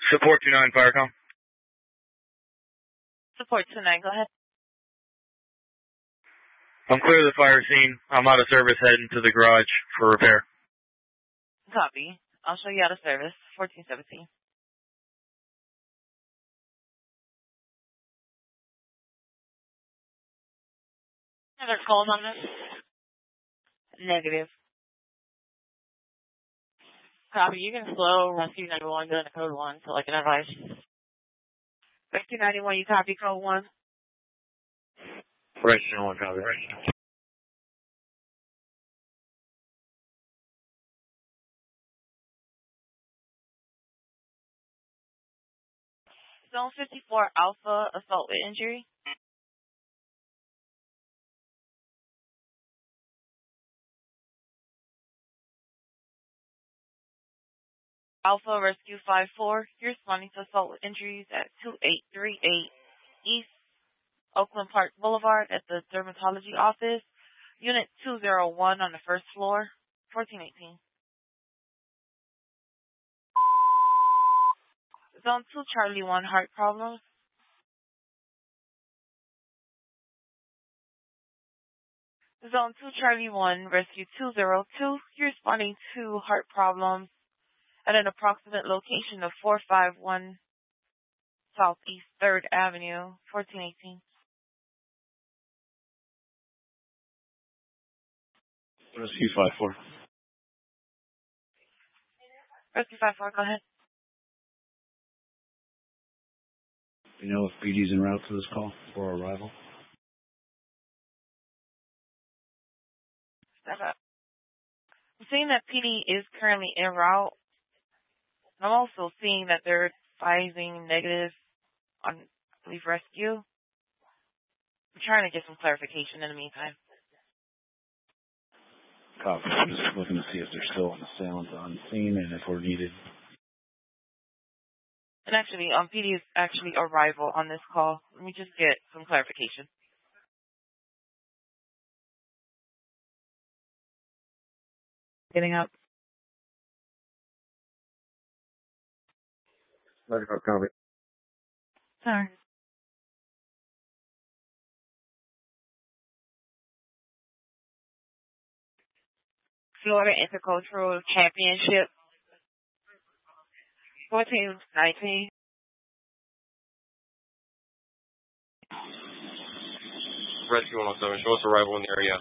Support 29 Firecom. Support 29, go ahead. I'm clear of the fire scene. I'm out of service heading to the garage for repair. Copy. I'll show you out of service. 1417. Other calls on this? Negative. Copy. You can slow Rescue 91 doing the code 1 so I can advise. Rescue 91, you copy code 1? Rescue 91, copy. Zone 54 Alpha, assault with injury. Alpha Rescue 54, you're responding to assault with injuries at 2838 East Oakland Park Boulevard at the dermatology office. Unit 201 on the first floor, 1418. Zone 2 Charlie 1, heart problems. Zone 2 Charlie 1, Rescue 202, you're responding to heart problems at an approximate location of 451 Southeast 3rd Avenue, 1418. Rescue 54. Rescue 54, go ahead. Do you know if BD's en route for this call for arrival? Step up. I'm seeing that PD is currently en route. I'm also seeing that they're advising negative on, I believe, rescue. I'm trying to get some clarification in the meantime. Copy. I'm just looking to see if there's still an assailant on scene and if we're needed. And actually, PD is actually arrival on this call. Let me just get some clarification. Getting up. Copy. Sorry. Florida Intercultural Championship 1419. Rescue 107, show us arrival in the area.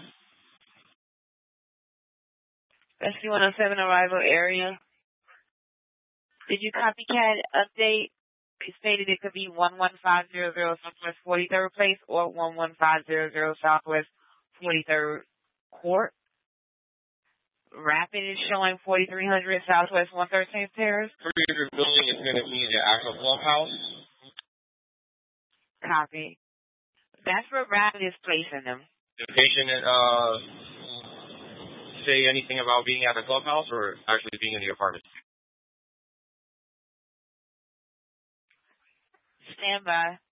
Rescue 107 arrival area. Did you copycat update? It stated it could be 11500 Southwest 43rd Place or 11500 Southwest 43rd Court. Rapid is showing 4300 Southwest 113th Terrace. 300 building is going to be the actual clubhouse. Copy. That's where Rapid is placing them. Did the patient say anything about being at the clubhouse or actually being in the apartment? Stand by.